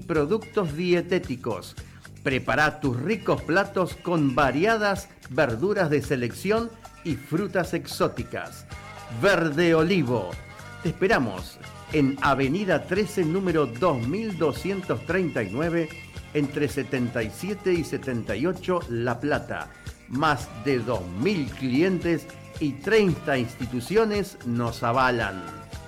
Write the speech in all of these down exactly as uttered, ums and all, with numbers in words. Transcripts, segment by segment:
productos dietéticos. Prepara tus ricos platos con variadas verduras de selección y frutas exóticas. Verde Olivo. Te esperamos en Avenida trece, número dos mil doscientos treinta y nueve, entre setenta y siete y setenta y ocho, La Plata. Más de dos mil clientes y treinta instituciones nos avalan.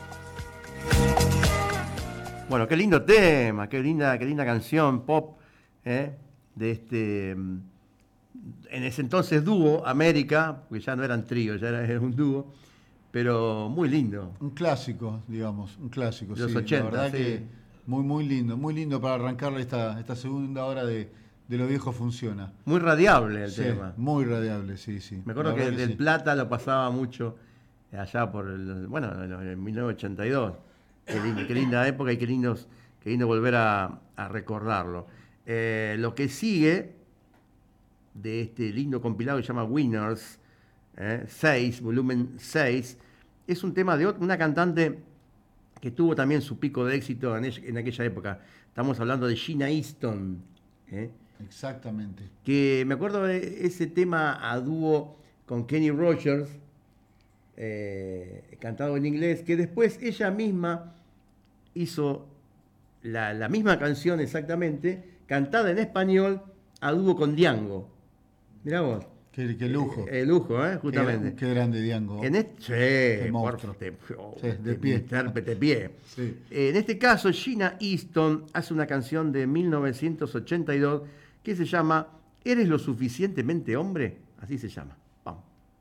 Bueno, qué lindo tema, qué linda, qué linda canción pop, ¿eh? De este, en ese entonces dúo, América, porque ya no eran tríos, ya era, era un dúo, pero muy lindo. Un clásico, digamos, un clásico, Los sí. ochenta, la verdad sí. que muy, muy lindo, muy lindo para arrancarle esta, esta segunda hora de, de Lo Viejo Funciona. Muy radiable el Sí, tema. muy radiable, sí, sí. Me acuerdo La que verdad del sí. Plata lo pasaba mucho allá por el, bueno, en mil novecientos ochenta y dos. Qué linda, qué linda época y qué, lindos, qué lindo volver a, a recordarlo. Eh, lo que sigue de este lindo compilado que se llama Winners, eh, seis, volumen seis, es un tema de otra, una cantante que tuvo también su pico de éxito en, en aquella época. Estamos hablando de Sheena Easton. ¿eh? Exactamente. Que me acuerdo de ese tema a dúo con Kenny Rogers, eh, cantado en inglés, que después ella misma hizo la, la misma canción exactamente, cantada en español, a dúo con Diango. Mirá vos. Qué, qué lujo. El, el lujo, ¿eh? Justamente. Qué, qué grande Diango. En este, Qué sí, monstruo. por, te, oh, Sí, de te, pie. intérprete pie. Sí. En este caso, Sheena Easton hace una canción de mil novecientos ochenta y dos que se llama ¿Eres lo suficientemente hombre? Así se llama.